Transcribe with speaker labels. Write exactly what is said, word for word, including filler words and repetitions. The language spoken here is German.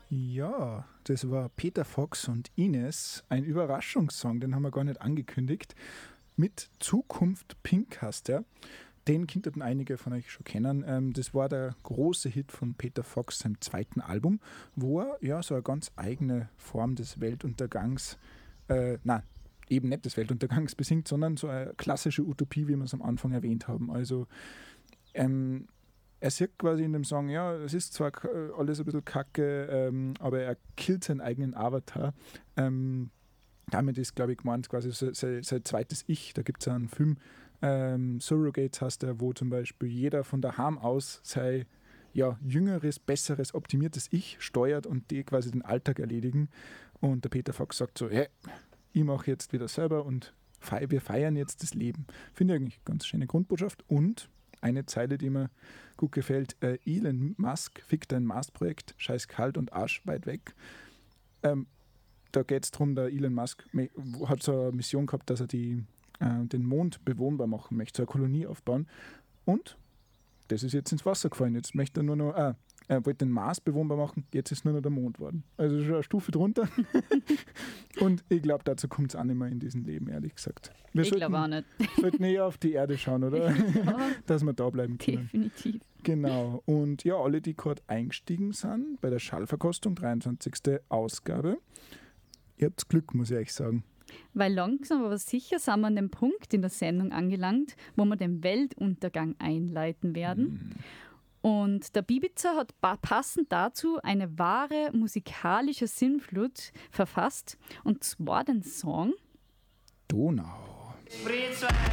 Speaker 1: Ja, das war Peter Fox und Ines, ein Überraschungssong, den haben wir gar nicht angekündigt. Mit Zukunft Pink heißt der. Den könnten einige von euch schon kennen. Ähm, das war der große Hit von Peter Fox, seinem zweiten Album, wo er ja so eine ganz eigene Form des Weltuntergangs, äh, nein, eben nicht des Weltuntergangs besingt, sondern so eine klassische Utopie, wie wir es am Anfang erwähnt haben. Also ähm, er sagt quasi in dem Song, ja, es ist zwar alles ein bisschen kacke, ähm, aber er killt seinen eigenen Avatar. Ähm, damit ist, glaube ich, gemeint quasi sein, sein zweites Ich. Da gibt es einen Film, ähm, Surrogates heißt der, wo zum Beispiel jeder von daheim aus sein ja, jüngeres, besseres, optimiertes Ich steuert und die quasi den Alltag erledigen. Und der Peter Fox sagt so, hey, ich mache jetzt wieder selber und fei- wir feiern jetzt das Leben. Finde ich eigentlich eine ganz schöne Grundbotschaft. Und eine Zeile, die mir gut gefällt, äh, Elon Musk fickt ein Mars-Projekt, scheiß kalt und Arsch weit weg. Ähm, da geht es darum, der Elon Musk hat so eine Mission gehabt, dass er die, äh, den Mond bewohnbar machen möchte, so eine Kolonie aufbauen. Und das ist jetzt ins Wasser gefallen. Jetzt möchte er nur noch, äh, er wollte den Mars bewohnbar machen, jetzt ist nur noch der Mond geworden. Also schon eine Stufe drunter. Und ich glaube, dazu kommt es auch nicht mehr in diesem Leben, ehrlich gesagt. Wir
Speaker 2: ich glaube auch nicht.
Speaker 1: sollten eher auf die Erde schauen, oder?
Speaker 2: Ja,
Speaker 1: dass wir da bleiben können.
Speaker 2: definitiv.
Speaker 1: Genau. Und ja, alle, die gerade eingestiegen sind bei der Schallverkostung, dreiundzwanzigste Ausgabe, ihr habt Glück, muss ich euch sagen. Weil
Speaker 2: langsam aber sicher sind wir an dem Punkt in der Sendung angelangt, wo wir den Weltuntergang einleiten werden. Mm. Und der Bibiza hat passend dazu eine wahre musikalische Sinnflut verfasst, und zwar den Song
Speaker 1: Donau.